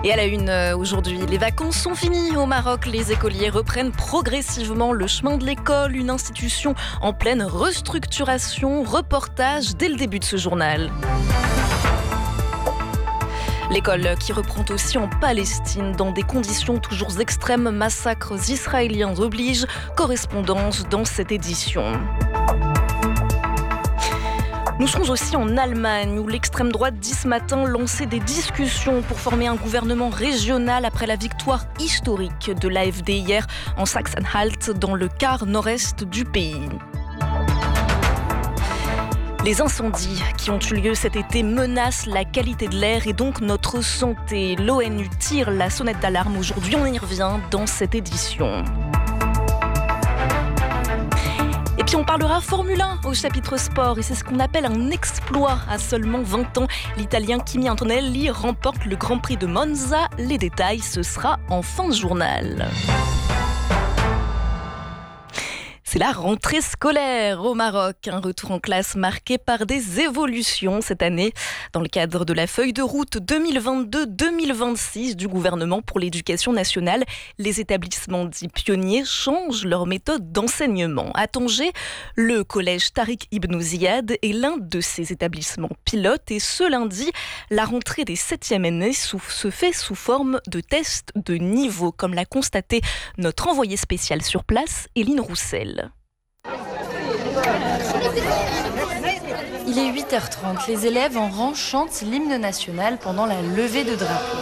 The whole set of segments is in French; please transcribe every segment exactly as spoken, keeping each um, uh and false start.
Et à la une euh, aujourd'hui, les vacances sont finies au Maroc. Les écoliers reprennent progressivement le chemin de l'école, une institution en pleine restructuration. Reportage dès le début de ce journal. L'école qui reprend aussi en Palestine dans des conditions toujours extrêmes. Massacres israéliens obligent. Correspondance dans cette édition. Nous serons aussi en Allemagne où l'extrême droite dit ce matin lancer des discussions pour former un gouvernement régional après la victoire historique de l'A F D hier en Sachsen-Anhalt dans le quart nord-est du pays. Les incendies qui ont eu lieu cet été menacent la qualité de l'air et donc notre santé. L'ONU tire la sonnette d'alarme aujourd'hui, on y revient dans cette édition. Et puis on parlera Formule un au chapitre sport et c'est ce qu'on appelle un exploit à seulement vingt ans. L'Italien Kimi Antonelli remporte le Grand Prix de Monza. Les détails, ce sera en fin de journal. C'est la rentrée scolaire au Maroc, un retour en classe marqué par des évolutions cette année dans le cadre de la feuille de route deux mille vingt-deux deux mille vingt-six du gouvernement pour l'éducation nationale. Les établissements dits pionniers changent leur méthode d'enseignement. À Tanger, le collège Tariq Ibn Ziyad est l'un de ces établissements pilotes et ce lundi, la rentrée des septième années se fait sous forme de tests de niveau, comme l'a constaté notre envoyée spéciale sur place, Éline Roussel. Il est huit heures trente. Les élèves en rang chantent l'hymne national pendant la levée de drapeau.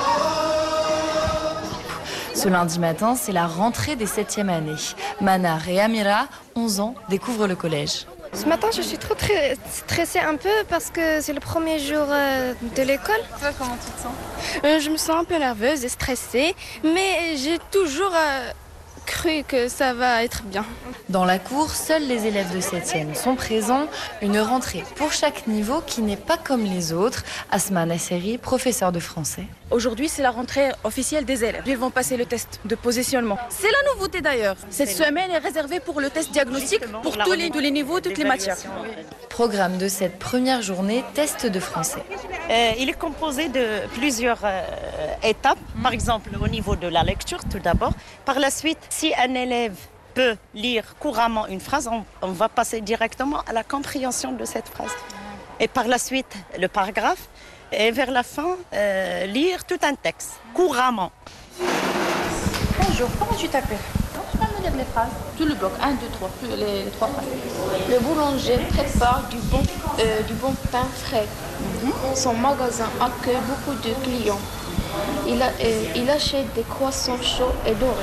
Ce lundi matin, c'est la rentrée des septième années. Manar et Amira, onze ans, découvrent le collège. Ce matin, je suis trop très stressée un peu parce que c'est le premier jour euh, de l'école. Toi, comment tu te sens ? euh, Je me sens un peu nerveuse et stressée, mais j'ai toujours... Euh, cru que ça va être bien. Dans la cour, seuls les élèves de septième sont présents. Une rentrée pour chaque niveau qui n'est pas comme les autres. Asma Nasseri, professeure de français. Aujourd'hui, c'est la rentrée officielle des élèves. Ils vont passer le test de positionnement. C'est la nouveauté d'ailleurs. Cette semaine est réservée pour le test diagnostic pour tous les, tous les niveaux, toutes les matières. Programme de cette première journée, test de français. Euh, il est composé de plusieurs euh, étapes. Par exemple, au niveau de la lecture, tout d'abord. Par la suite, si un élève peut lire couramment une phrase, on, on va passer directement à la compréhension de cette phrase. Et par la suite, le paragraphe. Et vers la fin, euh, lire tout un texte, couramment. Bonjour, comment tu t'appelles ? Je peux me lire les phrases. Tout le bloc, un, deux, trois, les, les trois phrases. Le boulanger prépare du bon, euh, du bon pain frais. Mm-hmm. Son magasin accueille beaucoup de clients. Il, a, euh, il achète des croissants chauds et dorés.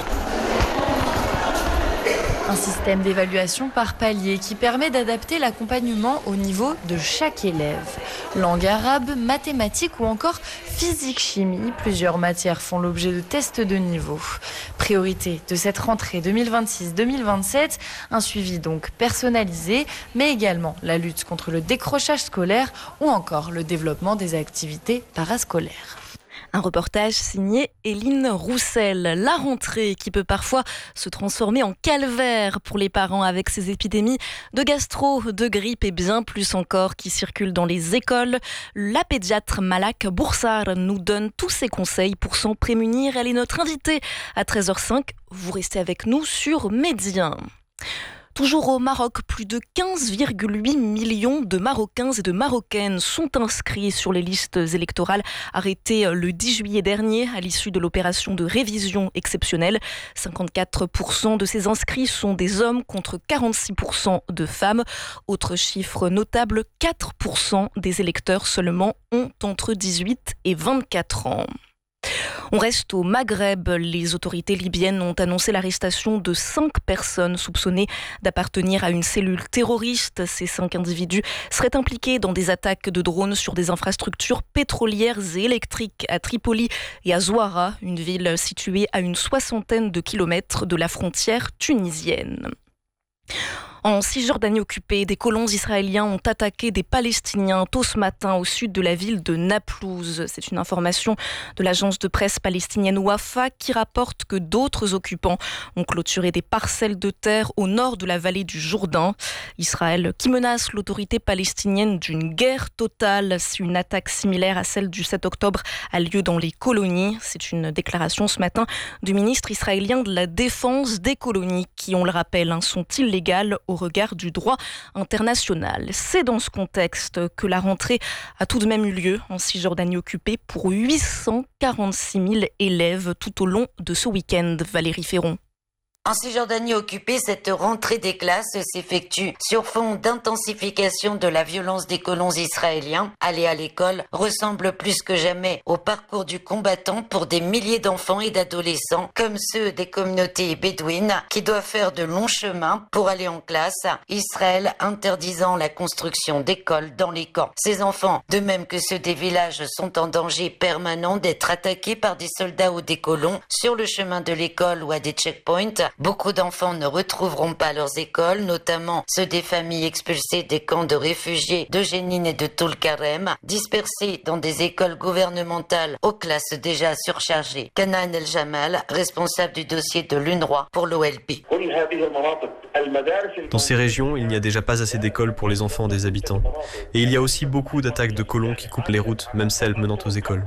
Un système d'évaluation par palier qui permet d'adapter l'accompagnement au niveau de chaque élève. Langue arabe, mathématiques ou encore physique-chimie, plusieurs matières font l'objet de tests de niveau. Priorité de cette rentrée deux mille vingt-six deux mille vingt-sept, un suivi donc personnalisé, mais également la lutte contre le décrochage scolaire ou encore le développement des activités parascolaires. Un reportage signé Éline Roussel. La rentrée qui peut parfois se transformer en calvaire pour les parents avec ces épidémies de gastro, de grippe et bien plus encore qui circulent dans les écoles. La pédiatre Malak Boursar nous donne tous ses conseils pour s'en prémunir. Elle est notre invitée à treize heures cinq. Vous restez avec nous sur Média. Toujours au Maroc, plus de quinze virgule huit millions de Marocains et de Marocaines sont inscrits sur les listes électorales arrêtées le dix juillet dernier à l'issue de l'opération de révision exceptionnelle. cinquante-quatre pour cent de ces inscrits sont des hommes contre quarante-six pour cent de femmes. Autre chiffre notable, quatre pour cent des électeurs seulement ont entre dix-huit et vingt-quatre ans. On reste au Maghreb. Les autorités libyennes ont annoncé l'arrestation de cinq personnes soupçonnées d'appartenir à une cellule terroriste. Ces cinq individus seraient impliqués dans des attaques de drones sur des infrastructures pétrolières et électriques à Tripoli et à Zouara, une ville située à une soixantaine de kilomètres de la frontière tunisienne. En Cisjordanie occupée, des colons israéliens ont attaqué des Palestiniens tôt ce matin au sud de la ville de Naplouse. C'est une information de l'agence de presse palestinienne Wafa qui rapporte que d'autres occupants ont clôturé des parcelles de terre au nord de la vallée du Jourdain. Israël qui menace l'autorité palestinienne d'une guerre totale si une attaque similaire à celle du sept octobre a lieu dans les colonies. C'est une déclaration ce matin du ministre israélien de la Défense des colonies qui, on le rappelle, sont illégales au regard du droit international. C'est dans ce contexte que la rentrée a tout de même eu lieu en Cisjordanie occupée pour huit cent quarante-six mille élèves tout au long de ce week-end. Valérie Ferron. En Cisjordanie occupée, cette rentrée des classes s'effectue sur fond d'intensification de la violence des colons israéliens. Aller à l'école ressemble plus que jamais au parcours du combattant pour des milliers d'enfants et d'adolescents, comme ceux des communautés bédouines qui doivent faire de longs chemins pour aller en classe, Israël interdisant la construction d'écoles dans les camps. Ces enfants, de même que ceux des villages, sont en danger permanent d'être attaqués par des soldats ou des colons sur le chemin de l'école ou à des checkpoints. Beaucoup d'enfants ne retrouveront pas leurs écoles, notamment ceux des familles expulsées des camps de réfugiés de Jénine et de Toul-Karem, dispersés dans des écoles gouvernementales aux classes déjà surchargées. Canaan El-Jamal, responsable du dossier de l'UNRWA pour l'O L P. Dans ces régions, il n'y a déjà pas assez d'écoles pour les enfants des habitants. Et il y a aussi beaucoup d'attaques de colons qui coupent les routes, même celles menant aux écoles.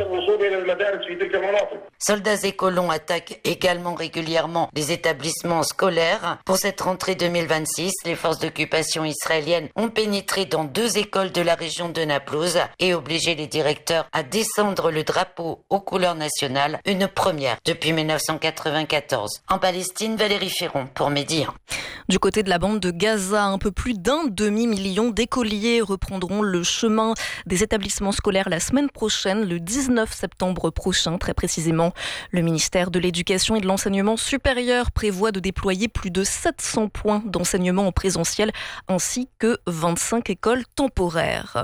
Soldats et colons attaquent également régulièrement les établissements scolaires. Pour cette rentrée deux mille vingt-six, les forces d'occupation israéliennes ont pénétré dans deux écoles de la région de Naplouse et obligé les directeurs à descendre le drapeau aux couleurs nationales, une première depuis mille neuf cent quatre-vingt-quatorze. En Palestine, Valérie Ferron pour Média. Du côté de la bande de Gaza, un peu plus d'un demi-million d'écoliers reprendront le chemin des établissements scolaires la semaine prochaine, le dix-neuf septembre prochain, très précisément. Le ministère de l'Éducation et de l'Enseignement supérieur prévoit de déployer plus de sept cents points d'enseignement en présentiel ainsi que vingt-cinq écoles temporaires.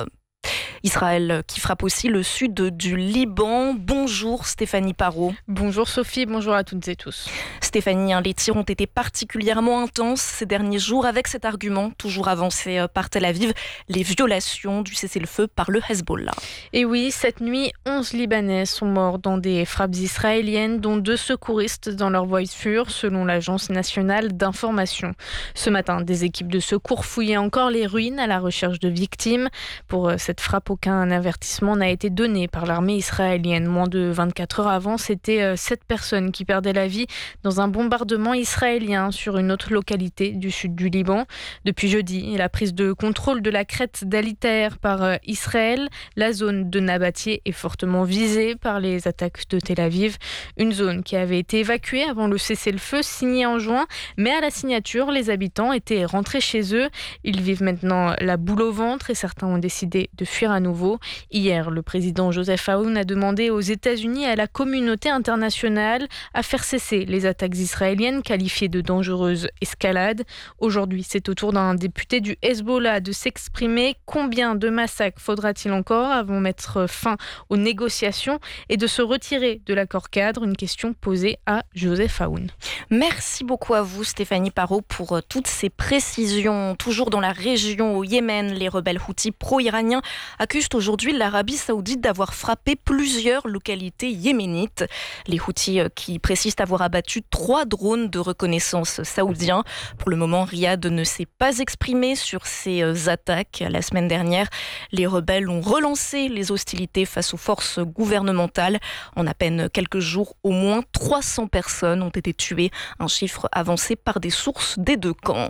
Israël qui frappe aussi le sud du Liban. Bonjour Stéphanie Parot. Bonjour Sophie, bonjour à toutes et tous. Stéphanie, les tirs ont été particulièrement intenses ces derniers jours avec cet argument toujours avancé par Tel Aviv, les violations du cessez-le-feu par le Hezbollah. Et oui, cette nuit, onze Libanais sont morts dans des frappes israéliennes, dont deux secouristes dans leur voiture, selon l'Agence nationale d'information. Ce matin, des équipes de secours fouillaient encore les ruines à la recherche de victimes. Pour cette frappe, aucun avertissement n'a été donné par l'armée israélienne. Moins de vingt-quatre heures avant, c'était sept personnes qui perdaient la vie dans un bombardement israélien sur une autre localité du sud du Liban. Depuis jeudi, la prise de contrôle de la crête d'Ali Taher par Israël, la zone de Nabatieh est fortement visée par les attaques de Tel Aviv. Une zone qui avait été évacuée avant le cessez-le-feu signé en juin, mais à la signature, les habitants étaient rentrés chez eux. Ils vivent maintenant la boule au ventre et certains ont décidé de fuir à nouveau. Hier, le président Joseph Aoun a demandé aux États-Unis et à la communauté internationale à faire cesser les attaques israéliennes qualifiées de dangereuses escalades. Aujourd'hui, c'est au tour d'un député du Hezbollah de s'exprimer. Combien de massacres faudra-t-il encore avant de mettre fin aux négociations et de se retirer de l'accord cadre? Une question posée à Joseph Aoun. Merci beaucoup à vous Stéphanie Parot pour toutes ces précisions. Toujours dans la région au Yémen, les rebelles houthis pro-iraniens accusent aujourd'hui l'Arabie saoudite d'avoir frappé plusieurs localités yéménites. Les Houthis qui précisent avoir abattu trois drones de reconnaissance saoudiens. Pour le moment, Riyad ne s'est pas exprimé sur ces attaques. La semaine dernière, les rebelles ont relancé les hostilités face aux forces gouvernementales. En à peine quelques jours, au moins trois cents personnes ont été tuées, un chiffre avancé par des sources des deux camps.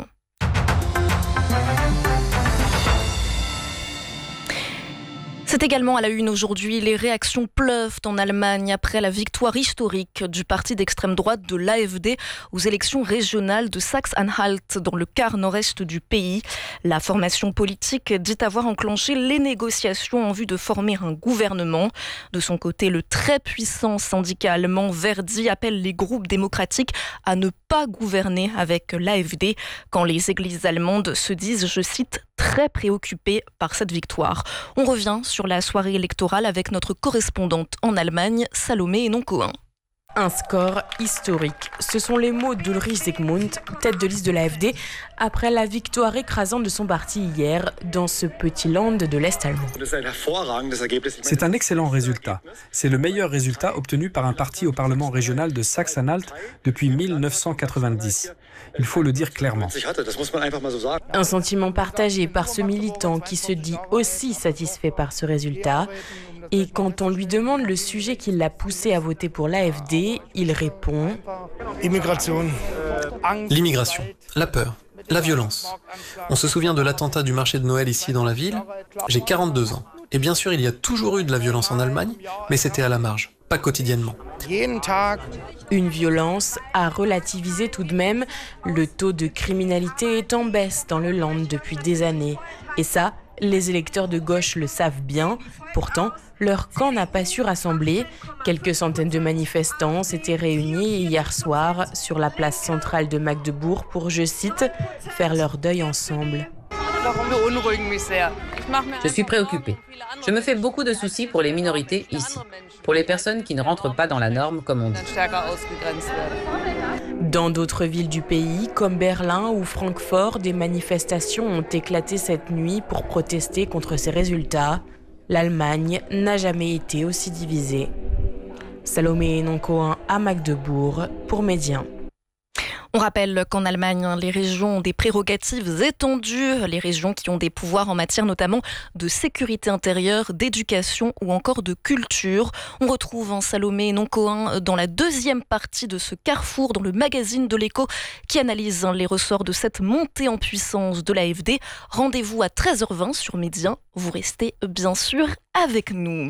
C'est également à la une aujourd'hui. Les réactions pleuvent en Allemagne après la victoire historique du parti d'extrême droite de l'A F D aux élections régionales de Saxe-Anhalt dans le quart nord-est du pays. La formation politique dit avoir enclenché les négociations en vue de former un gouvernement. De son côté, le très puissant syndicat allemand Verdi appelle les groupes démocratiques à ne pas gouverner avec l'A F D quand les églises allemandes se disent, je cite, très préoccupées par cette victoire. On revient sur la soirée électorale avec notre correspondante en Allemagne, Salomé Hénon-Cohen. Un score historique. Ce sont les mots d'Ulrich Zygmunt, tête de liste de l'A F D, après la victoire écrasante de son parti hier dans ce petit land de l'Est allemand. C'est un excellent résultat. C'est le meilleur résultat obtenu par un parti au Parlement régional de Saxe-Anhalt depuis mille neuf cent quatre-vingt-dix. Il faut le dire clairement. Un sentiment partagé par ce militant qui se dit aussi satisfait par ce résultat. Et quand on lui demande le sujet qui l'a poussé à voter pour l'A F D, il répond « L'immigration, la peur, la violence. On se souvient de l'attentat du marché de Noël ici dans la ville. J'ai quarante-deux ans. Et bien sûr, il y a toujours eu de la violence en Allemagne, mais c'était à la marge, pas quotidiennement. » Une violence à relativiser tout de même. Le taux de criminalité est en baisse dans le Land depuis des années. Et ça, les électeurs de gauche le savent bien. Pourtant, leur camp n'a pas su rassembler. Quelques centaines de manifestants s'étaient réunis hier soir sur la place centrale de Magdebourg pour, je cite, « faire leur deuil ensemble ». Je suis préoccupée. Je me fais beaucoup de soucis pour les minorités ici, pour les personnes qui ne rentrent pas dans la norme, comme on dit. Dans d'autres villes du pays, comme Berlin ou Francfort, des manifestations ont éclaté cette nuit pour protester contre ces résultats. L'Allemagne n'a jamais été aussi divisée. Salomé Noncoin à Magdebourg pour Médien. On rappelle qu'en Allemagne, les régions ont des prérogatives étendues, les régions qui ont des pouvoirs en matière notamment de sécurité intérieure, d'éducation ou encore de culture. On retrouve en Salomé Noncoin dans la deuxième partie de ce carrefour dans le magazine de l'Écho qui analyse les ressorts de cette montée en puissance de l'A F D. Rendez-vous à treize heures vingt sur Médien. Vous restez bien sûr avec nous.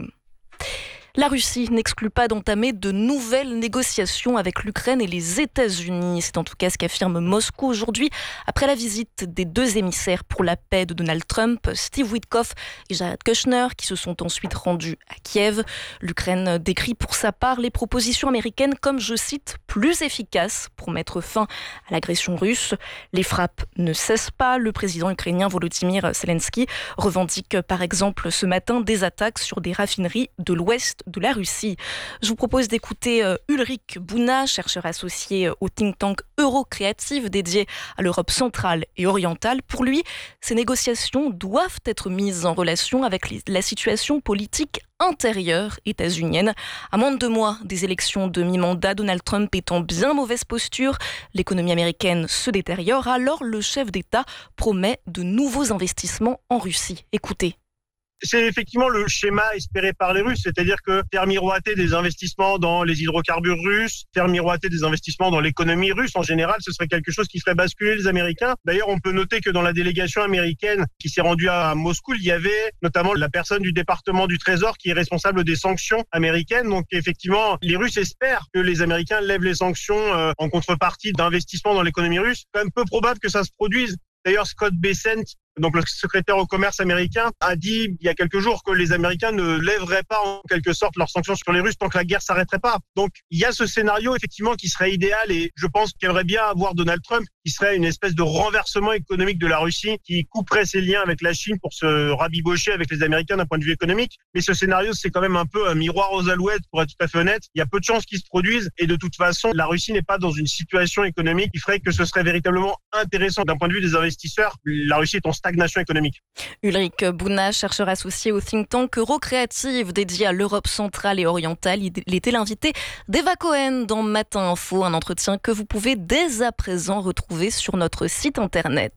La Russie n'exclut pas d'entamer de nouvelles négociations avec l'Ukraine et les États-Unis. C'est en tout cas ce qu'affirme Moscou aujourd'hui après la visite des deux émissaires pour la paix de Donald Trump, Steve Witkoff et Jared Kushner, qui se sont ensuite rendus à Kiev. L'Ukraine décrit pour sa part les propositions américaines comme, je cite, plus efficaces pour mettre fin à l'agression russe. Les frappes ne cessent pas. Le président ukrainien Volodymyr Zelensky revendique par exemple ce matin des attaques sur des raffineries de l'ouest de la Russie. Je vous propose d'écouter Ulrich Bouna, chercheur associé au think tank Eurocréative dédié à l'Europe centrale et orientale. Pour lui, ces négociations doivent être mises en relation avec la situation politique intérieure états-unienne. À moins de deux mois des élections de mi-mandat, Donald Trump est en bien mauvaise posture. L'économie américaine se détériore, alors le chef d'État promet de nouveaux investissements en Russie. Écoutez. C'est effectivement le schéma espéré par les Russes, c'est-à-dire que faire miroiter des investissements dans les hydrocarbures russes, faire miroiter des investissements dans l'économie russe en général, ce serait quelque chose qui ferait basculer les Américains. D'ailleurs, on peut noter que dans la délégation américaine qui s'est rendue à Moscou, il y avait notamment la personne du département du Trésor qui est responsable des sanctions américaines. Donc effectivement, les Russes espèrent que les Américains lèvent les sanctions euh, en contrepartie d'investissements dans l'économie russe. C'est quand même peu probable que ça se produise. D'ailleurs, Scott Bessent, donc le secrétaire au commerce américain, a dit il y a quelques jours que les Américains ne lèveraient pas en quelque sorte leurs sanctions sur les Russes tant que la guerre s'arrêterait pas. Donc il y a ce scénario effectivement qui serait idéal et je pense qu'il aimerait bien avoir Donald Trump qui serait une espèce de renversement économique de la Russie qui couperait ses liens avec la Chine pour se rabibocher avec les Américains d'un point de vue économique. Mais ce scénario, c'est quand même un peu un miroir aux alouettes pour être tout à fait honnête. Il y a peu de chances qu'il se produise et de toute façon, la Russie n'est pas dans une situation économique qui ferait que ce serait véritablement intéressant d'un point de vue des investisseurs. La Russie est en stagnation économique. Ulrich Bouna, chercheur associé au think tank Eurocréative dédié à l'Europe centrale et orientale. Il était l'invité d'Eva Cohen dans Matin Info, un entretien que vous pouvez dès à présent retrouver sur notre site internet.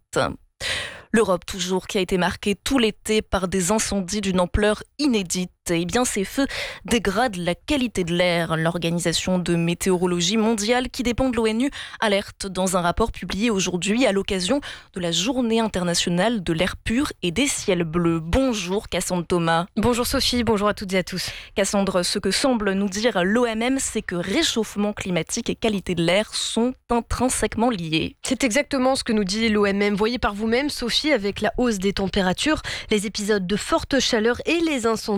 L'Europe toujours qui a été marquée tout l'été par des incendies d'une ampleur inédite. Eh bien, ces feux dégradent la qualité de l'air. L'Organisation de météorologie mondiale, qui dépend de l'ONU, alerte dans un rapport publié aujourd'hui à l'occasion de la Journée internationale de l'air pur et des ciels bleus. Bonjour Cassandre Thomas. Bonjour Sophie, bonjour à toutes et à tous. Cassandre, ce que semble nous dire l'O M M, c'est que réchauffement climatique et qualité de l'air sont intrinsèquement liés. C'est exactement ce que nous dit l'O M M. Voyez par vous-même, Sophie, avec la hausse des températures, les épisodes de forte chaleur et les incendies de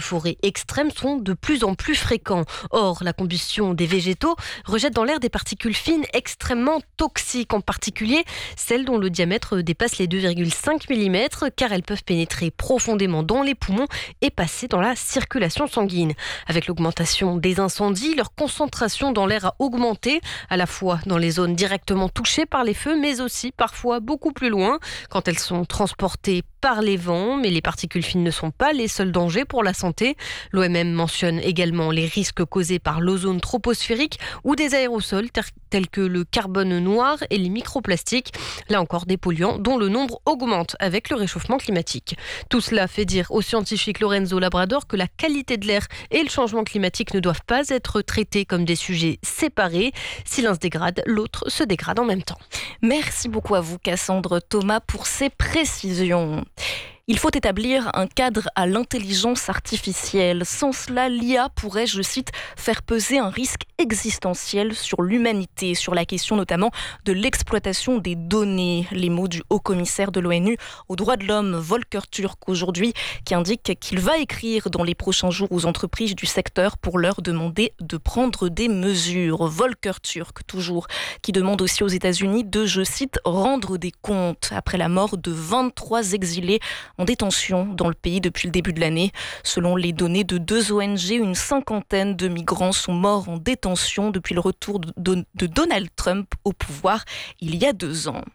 forêts extrêmes sont de plus en plus fréquents. Or, la combustion des végétaux rejette dans l'air des particules fines extrêmement toxiques, en particulier celles dont le diamètre dépasse les deux virgule cinq millimètres, car elles peuvent pénétrer profondément dans les poumons et passer dans la circulation sanguine. Avec l'augmentation des incendies, leur concentration dans l'air a augmenté, à la fois dans les zones directement touchées par les feux, mais aussi parfois beaucoup plus loin, quand elles sont transportées par les vents. Mais les particules fines ne sont pas les seuls dangers pour la santé. L'O M M mentionne également les risques causés par l'ozone troposphérique ou des aérosols tels que le carbone noir et les microplastiques. Là encore, des polluants dont le nombre augmente avec le réchauffement climatique. Tout cela fait dire au scientifique Lorenzo Labrador que la qualité de l'air et le changement climatique ne doivent pas être traités comme des sujets séparés. Si l'un se dégrade, l'autre se dégrade en même temps. Merci beaucoup à vous, Cassandre Thomas, pour ces précisions. Il faut établir un cadre à l'intelligence artificielle. Sans cela, l'I A pourrait, je cite, faire peser un risque existentiel sur l'humanité, sur la question notamment de l'exploitation des données. Les mots du haut-commissaire de l'ONU aux droits de l'homme, Volker Turk, aujourd'hui, qui indique qu'il va écrire dans les prochains jours aux entreprises du secteur pour leur demander de prendre des mesures. Volker Turk, toujours, qui demande aussi aux États-Unis de, je cite, rendre des comptes après la mort de vingt-trois exilés en détention dans le pays depuis le début de l'année. Selon les données de deux O N G, une cinquantaine de migrants sont morts en détention depuis le retour de, de, de Donald Trump au pouvoir il y a deux ans.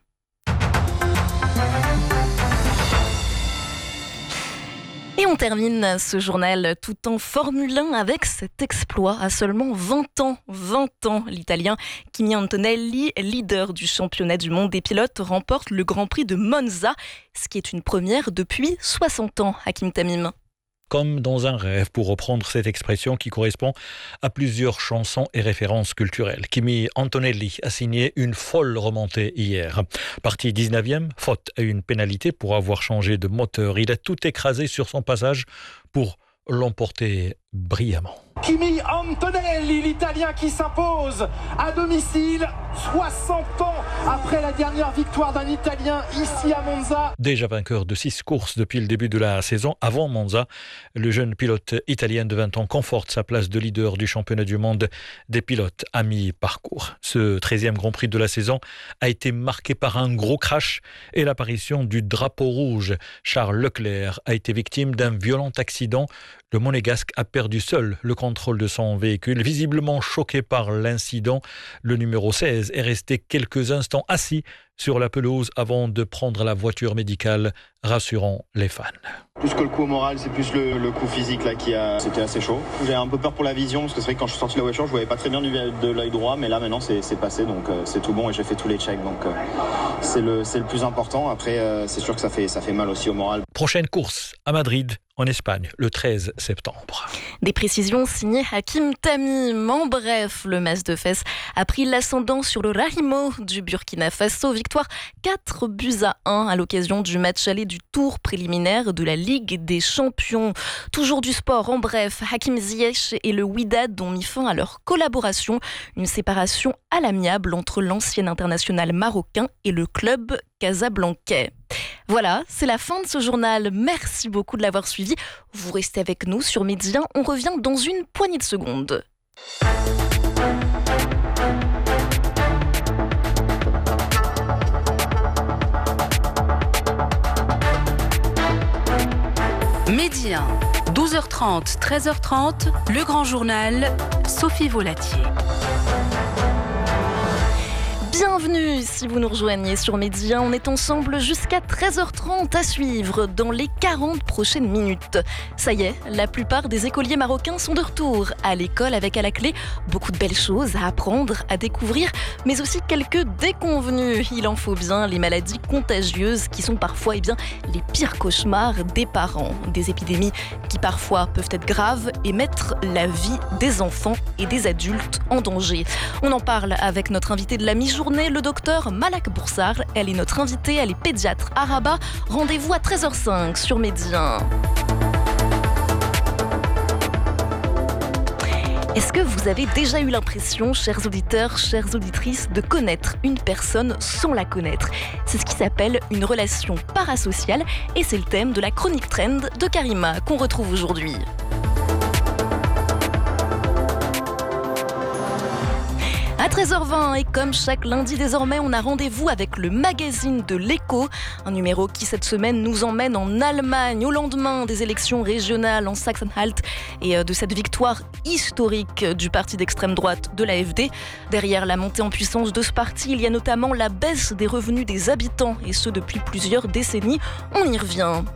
Et on termine ce journal tout en Formule un avec cet exploit à seulement vingt ans. vingt ans, l'Italien Kimi Antonelli, leader du championnat du monde des pilotes, remporte le Grand Prix de Monza, ce qui est une première depuis soixante ans, Hakim Tamim. Comme dans un rêve, pour reprendre cette expression qui correspond à plusieurs chansons et références culturelles. Kimi Antonelli a signé une folle remontée hier. Parti dix-neuvième, faute à une pénalité pour avoir changé de moteur. Il a tout écrasé sur son passage pour l'emporter brillamment. Kimi Antonelli, l'Italien qui s'impose à domicile, soixante ans après la dernière victoire d'un Italien ici à Monza. Déjà vainqueur de six courses depuis le début de la saison, avant Monza, le jeune pilote italien de vingt ans conforte sa place de leader du championnat du monde des pilotes à mi-parcours. Ce treizième Grand Prix de la saison a été marqué par un gros crash et l'apparition du drapeau rouge. Charles Leclerc a été victime d'un violent accident. Le Monégasque a perdu seul le contrôle de son véhicule. Visiblement choqué par l'incident, le numéro seize est resté quelques instants assis sur la pelouse avant de prendre la voiture médicale, rassurant les fans. Plus que le coup au moral, c'est plus le, le coup physique là qui a. C'était assez chaud. J'ai un peu peur pour la vision parce que c'est vrai que quand je suis sorti de la voiture, je voyais pas très bien du, de l'œil droit, mais là maintenant c'est, c'est passé, donc euh, c'est tout bon et j'ai fait tous les checks, donc euh, c'est le c'est le plus important. Après, euh, c'est sûr que ça fait ça fait mal aussi au moral. Prochaine course à Madrid, en Espagne, le treize septembre. Des précisions signées Hakim Tamim. En bref, le Mas de Fès a pris l'ascendant sur le Rahimo du Burkina Faso. Victoire quatre buts à un à l'occasion du match aller du tour préliminaire de la Ligue des Champions. Toujours du sport, en bref, Hakim Ziyech et le Wydad ont mis fin à leur collaboration. Une séparation à l'amiable entre l'ancien international marocain et le club casablancais. Voilà, c'est la fin de ce journal. Merci beaucoup de l'avoir suivi. Vous restez avec nous sur Midi un. On revient dans une poignée de secondes. Midi un, douze heures trente, treize heures trente, le grand journal, Sophie Volatier. Bienvenue si vous nous rejoignez sur Midi un. On est ensemble jusqu'à treize heures trente à suivre dans les quarante prochaines minutes. Ça y est, la plupart des écoliers marocains sont de retour à l'école avec à la clé beaucoup de belles choses à apprendre, à découvrir, mais aussi quelques déconvenues. Il en faut bien, les maladies contagieuses qui sont parfois eh bien, les pires cauchemars des parents. Des épidémies qui parfois peuvent être graves et mettre la vie des enfants et des adultes en danger. On en parle avec notre invité de la mi-journée, le docteur Malak Boursar. Elle est notre invitée, elle est pédiatre à Rabat. Rendez-vous à treize heures cinq sur Midi un. Est-ce que vous avez déjà eu l'impression, chers auditeurs, chères auditrices, de connaître une personne sans la connaître ? C'est ce qui s'appelle une relation parasociale et c'est le thème de la chronique Trend de Karima qu'on retrouve aujourd'hui. À treize heures vingt, et comme chaque lundi désormais, on a rendez-vous avec le magazine de l'Écho, un numéro qui cette semaine nous emmène en Allemagne au lendemain des élections régionales en Sachsen-Anhalt et de cette victoire historique du parti d'extrême droite de l'A F D. Derrière la montée en puissance de ce parti, il y a notamment la baisse des revenus des habitants, et ce depuis plusieurs décennies. On y revient.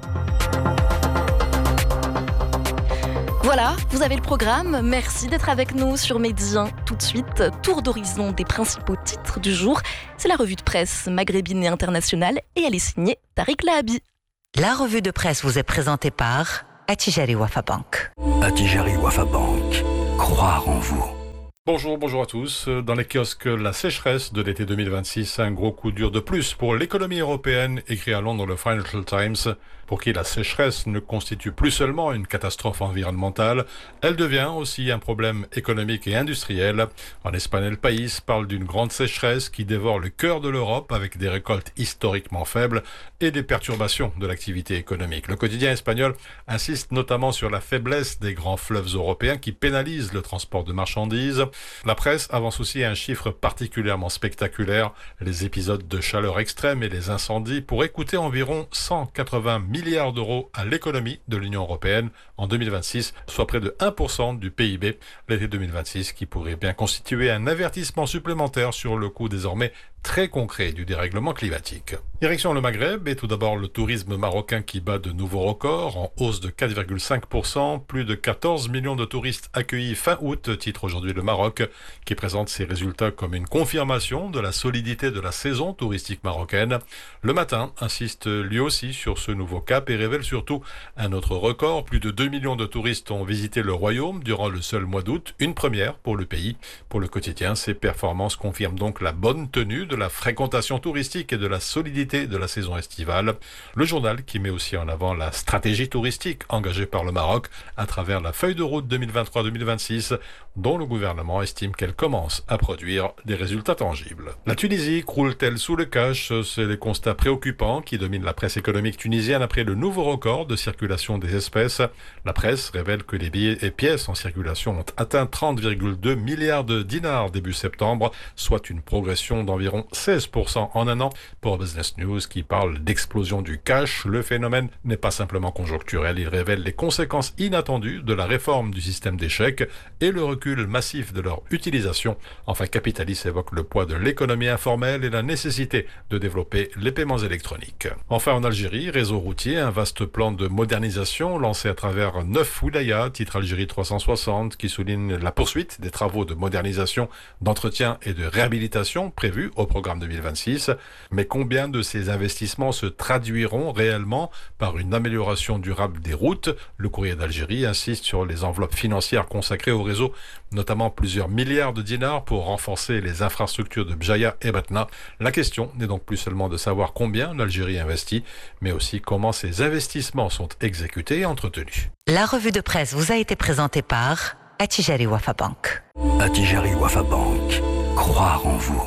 Voilà, vous avez le programme. Merci d'être avec nous sur Medi un. Tout de suite, tour d'horizon des principaux titres du jour. C'est la revue de presse maghrébine et internationale et elle est signée Tariq Lahabi. La revue de presse vous est présentée par Attijari Wafa Bank. Attijari Wafa Bank. Croire en vous. Bonjour, bonjour à tous. Dans les kiosques, la sécheresse de l'été deux mille vingt-six, un gros coup dur de plus pour l'économie européenne, écrit à Londres le Financial Times, pour qui la sécheresse ne constitue plus seulement une catastrophe environnementale, elle devient aussi un problème économique et industriel. En Espagne, El País parle d'une grande sécheresse qui dévore le cœur de l'Europe avec des récoltes historiquement faibles et des perturbations de l'activité économique. Le quotidien espagnol insiste notamment sur la faiblesse des grands fleuves européens qui pénalisent le transport de marchandises. La presse avance aussi un chiffre particulièrement spectaculaire, les épisodes de chaleur extrême et les incendies pourraient coûter environ cent quatre-vingts milliards d'euros à l'économie de l'Union européenne en deux mille vingt-six, soit près de un pour cent du P I B l'été deux mille vingt-six, qui pourrait bien constituer un avertissement supplémentaire sur le coût désormais très concret du dérèglement climatique. Direction le Maghreb, et tout d'abord le tourisme marocain qui bat de nouveaux records, en hausse de quatre virgule cinq pour cent, plus de quatorze millions de touristes accueillis fin août, titre aujourd'hui le Maroc, qui présente ses résultats comme une confirmation de la solidité de la saison touristique marocaine. Le Matin insiste lui aussi sur ce nouveau cap et révèle surtout un autre record, plus de deux millions de touristes ont visité le royaume durant le seul mois d'août, une première pour le pays. Pour le quotidien, ces performances confirment donc la bonne tenue de la fréquentation touristique et de la solidité de la saison estivale. Le journal qui met aussi en avant la stratégie touristique engagée par le Maroc à travers la feuille de route deux mille vingt-trois deux mille vingt-six, dont le gouvernement estime qu'elle commence à produire des résultats tangibles. La Tunisie croule-t-elle sous le cash? C'est les constats préoccupants qui dominent la presse économique tunisienne après le nouveau record de circulation des espèces. La presse révèle que les billets et pièces en circulation ont atteint trente virgule deux milliards de dinars début septembre, soit une progression d'environ seize pour cent en un an. Pour Business News, qui parle d'explosion du cash, le phénomène n'est pas simplement conjoncturel, il révèle les conséquences inattendues de la réforme du système des chèques et le recul massif de leur utilisation. Enfin, Capitalis évoque le poids de l'économie informelle et la nécessité de développer les paiements électroniques. Enfin, en Algérie, réseau routier, un vaste plan de modernisation lancé à travers neuf wilayas, titre Algérie trois cent soixante, qui souligne la poursuite des travaux de modernisation, d'entretien et de réhabilitation prévus au programme deux mille vingt-six. Mais combien de ces investissements se traduiront réellement par une amélioration durable des routes? Le Courrier d'Algérie insiste sur les enveloppes financières consacrées au réseau, notamment plusieurs milliards de dinars pour renforcer les infrastructures de Bjaya et Batna. La question n'est donc plus seulement de savoir combien l'Algérie investit, mais aussi comment ces investissements sont exécutés et entretenus. La revue de presse vous a été présentée par Attijari Wafa Bank. Attijari Wafa Bank. Croire en vous.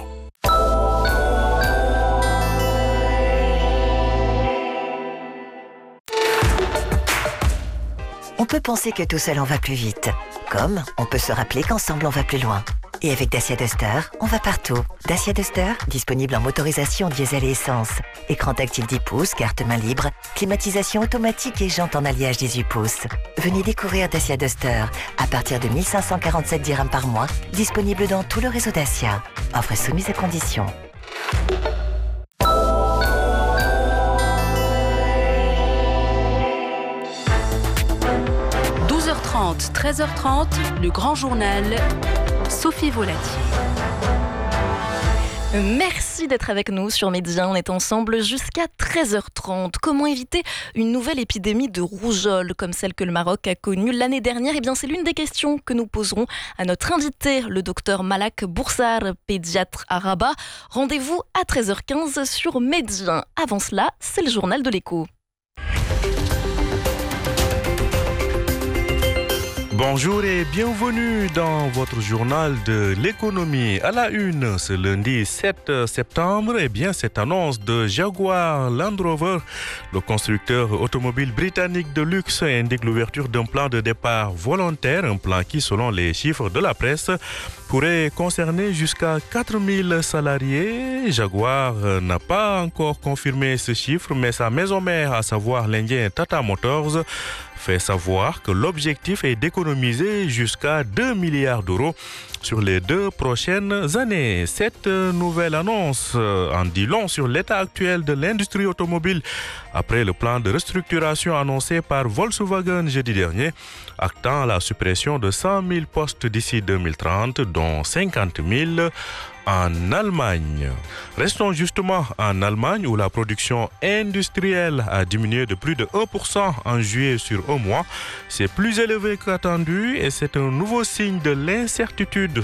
On peut penser que tout seul on va plus vite, comme on peut se rappeler qu'ensemble on va plus loin. Et avec Dacia Duster, on va partout. Dacia Duster, disponible en motorisation diesel et essence. Écran tactile dix pouces, carte main libre, climatisation automatique et jantes en alliage dix-huit pouces. Venez découvrir Dacia Duster à partir de mille cinq cent quarante-sept dirhams par mois, disponible dans tout le réseau Dacia. Offre soumise à conditions. douze heures trente, treize heures trente, le grand journal, Sophie Volatier. Merci d'être avec nous sur Medi un. On est ensemble jusqu'à treize heures trente. Comment éviter une nouvelle épidémie de rougeole comme celle que le Maroc a connue l'année dernière? Eh bien, c'est l'une des questions que nous poserons à notre invité, le docteur Malak Boursar, pédiatre à Rabat. Rendez-vous à treize heures quinze sur Medi un. Avant cela, c'est le journal de l'Écho. Bonjour et bienvenue dans votre journal de l'économie. À la une, ce lundi sept septembre, eh bien, cette annonce de Jaguar Land Rover, le constructeur automobile britannique de luxe, indique l'ouverture d'un plan de départ volontaire, un plan qui, selon les chiffres de la presse, pourrait concerner jusqu'à quatre mille salariés. Jaguar n'a pas encore confirmé ce chiffre, mais sa maison mère, à savoir l'Indien Tata Motors, fait savoir que l'objectif est d'économiser jusqu'à deux milliards d'euros sur les deux prochaines années. Cette nouvelle annonce en dit long sur l'état actuel de l'industrie automobile après le plan de restructuration annoncé par Volkswagen jeudi dernier, actant la suppression de cent mille postes d'ici deux mille trente, dont cinquante mille en Allemagne. Restons justement en Allemagne où la production industrielle a diminué de plus de un pour cent en juillet sur un mois. C'est plus élevé qu'attendu et c'est un nouveau signe de l'incertitude